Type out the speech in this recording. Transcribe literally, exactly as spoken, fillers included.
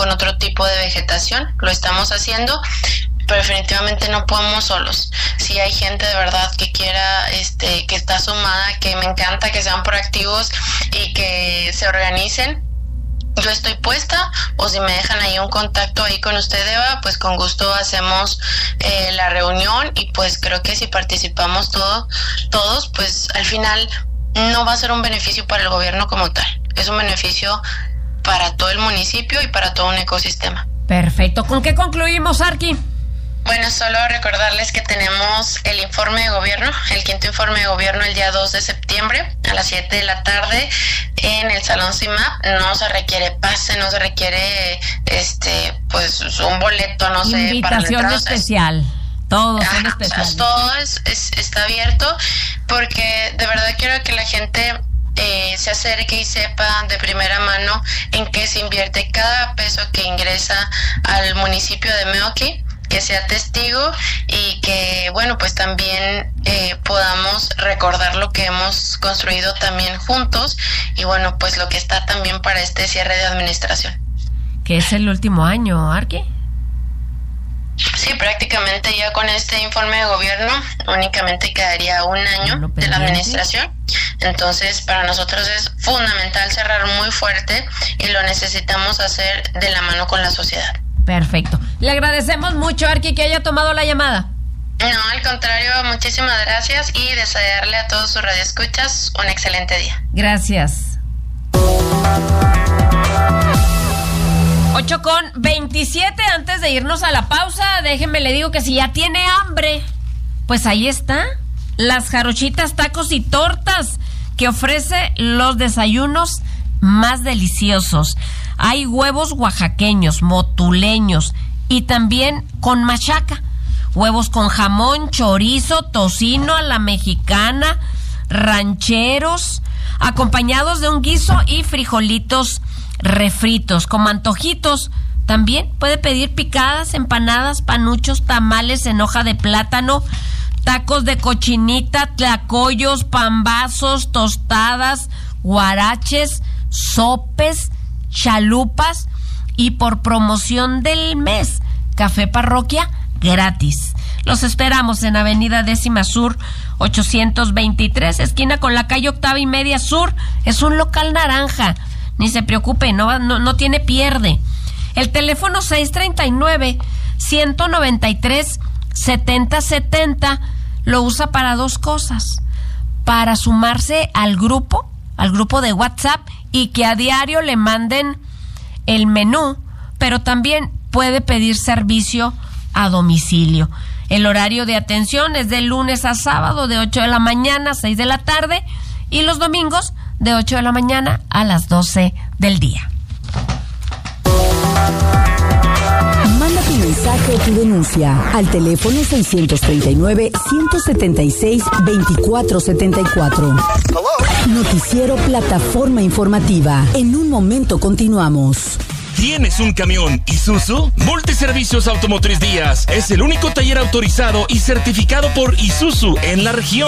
con otro tipo de vegetación, lo estamos haciendo, pero definitivamente no podemos solos. Si hay gente de verdad que quiera, este, que está sumada, que me encanta que sean proactivos y que se organicen, yo estoy puesta, o si me dejan ahí un contacto ahí con usted, Eva, pues con gusto hacemos eh, la reunión, y pues creo que si participamos todo, todos, pues al final no va a ser un beneficio para el gobierno como tal, es un beneficio para todo el municipio y para todo un ecosistema. Perfecto. ¿Con qué concluimos, Arqui? Bueno, solo recordarles que tenemos el informe de gobierno, el quinto informe de gobierno, el día dos de septiembre a las siete de la tarde en el Salón C I M A P. No se requiere pase, no se requiere este pues un boleto, no sé. Invitación para especial. Todos son Ajá, especiales. Todo es, es, está abierto, porque de verdad quiero que la gente eh, se acerque y sepa de primera mano en qué se invierte cada peso que ingresa al municipio de Meoqui, que sea testigo y que, bueno, pues también eh, podamos recordar lo que hemos construido también juntos, y bueno, pues lo que está también para este cierre de administración. ¿Que es el último año, Arqui? Sí, prácticamente ya con este informe de gobierno únicamente quedaría un año Bueno, de la administración. Entonces, para nosotros es fundamental cerrar muy fuerte y lo necesitamos hacer de la mano con la sociedad. Perfecto. Le agradecemos mucho, Arqui, que haya tomado la llamada. No, al contrario, muchísimas gracias, y desearle a todos sus radioescuchas un excelente día. Gracias. ocho con veintisiete, antes de irnos a la pausa, déjenme le digo que si ya tiene hambre, pues ahí está, las Jarochitas, tacos y tortas, que ofrece los desayunos más deliciosos. Hay huevos oaxaqueños, motuleños y también con machaca. Huevos con jamón, chorizo, tocino a la mexicana, rancheros, acompañados de un guiso y frijolitos refritos. Como antojitos, también puede pedir picadas, empanadas, panuchos, tamales en hoja de plátano, tacos de cochinita, tlacoyos, pambazos, tostadas, guaraches, sopes, chalupas, y por promoción del mes, café parroquia gratis. Los esperamos en Avenida Décima Sur ochocientos veintitrés, esquina con la calle Octava y Media Sur. Es un local naranja, ni se preocupe, no, no, no tiene pierde. El teléfono seis treinta y nueve, ciento noventa y tres, setenta setenta lo usa para dos cosas: para sumarse al grupo, al grupo de WhatsApp, y que a diario le manden el menú, pero también puede pedir servicio a domicilio. El horario de atención es de lunes a sábado de ocho de la mañana a seis de la tarde, y los domingos de ocho de la mañana a las doce del día. Manda tu mensaje o tu denuncia al teléfono seiscientos treinta y nueve, ciento setenta y seis, veinticuatro setenta y cuatro. Noticiero Plataforma Informativa. En un momento continuamos. ¿Tienes un camión Isuzu? Multiservicios Automotriz Díaz es el único taller autorizado y certificado por Isuzu en la región.